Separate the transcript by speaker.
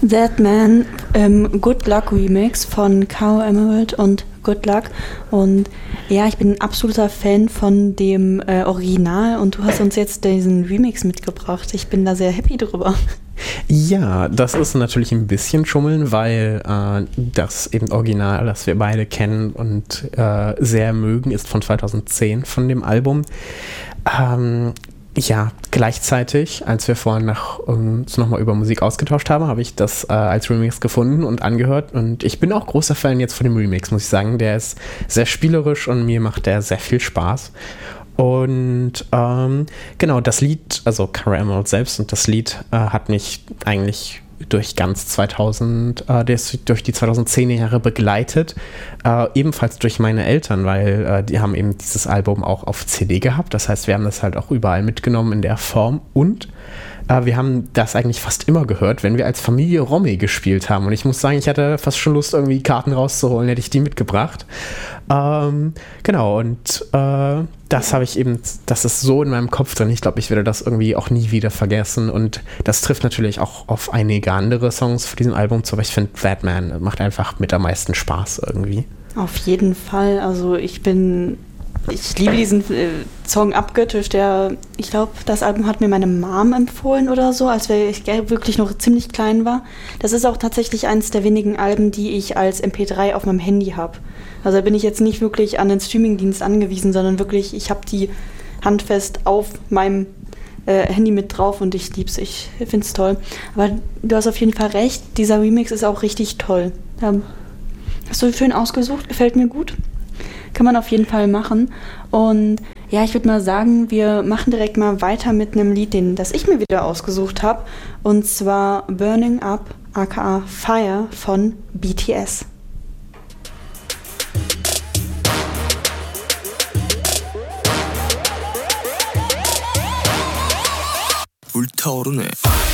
Speaker 1: That Man, Good Luck Remix von Caro Emerald und Good Luck. Und ja, ich bin ein absoluter Fan von dem Original und du hast uns jetzt diesen Remix mitgebracht. Ich bin da sehr happy drüber.
Speaker 2: Ja, das ist natürlich ein bisschen Schummeln, weil das eben Original, das wir beide kennen und sehr mögen, ist von 2010 von dem Album. Ja, gleichzeitig, als wir vorhin uns nochmal über Musik ausgetauscht haben, habe ich das als Remix gefunden und angehört. Und ich bin auch großer Fan jetzt von dem Remix, muss ich sagen. Der ist sehr spielerisch und mir macht der sehr viel Spaß. Und genau, das Lied, also Caro Emerald selbst und das Lied hat mich eigentlich durch ganz 2000, durch die 2010er Jahre begleitet, ebenfalls durch meine Eltern, weil die haben eben dieses Album auch auf CD gehabt, das heißt, wir haben das halt auch überall mitgenommen in der Form und wir haben das eigentlich fast immer gehört, wenn wir als Familie Romy gespielt haben und ich muss sagen, ich hatte fast schon Lust, irgendwie Karten rauszuholen, hätte ich die mitgebracht. Genau, und das habe ich eben, das ist so in meinem Kopf drin. Ich glaube, ich werde das irgendwie auch nie wieder vergessen. Und das trifft natürlich auch auf einige andere Songs von diesem Album zu. Aber ich finde, That Man macht einfach mit am meisten Spaß irgendwie.
Speaker 1: Auf jeden Fall. Also ich liebe diesen Song abgöttisch. Ich glaube, das Album hat mir meine Mom empfohlen oder so, als ich wirklich noch ziemlich klein war. Das ist auch tatsächlich eines der wenigen Alben, die ich als MP3 auf meinem Handy habe. Also da bin ich jetzt nicht wirklich an den Streamingdienst angewiesen, sondern wirklich, ich habe die handfest auf meinem Handy mit drauf und ich lieb's, ich find's toll. Aber du hast auf jeden Fall recht, dieser Remix ist auch richtig toll. Hast du schön ausgesucht, gefällt mir gut. Kann man auf jeden Fall machen. Und ja, ich würde mal sagen, wir machen direkt mal weiter mit einem Lied, das ich mir wieder ausgesucht habe. Und zwar Burning Up, aka Fire von BTS.
Speaker 3: 불타오르네.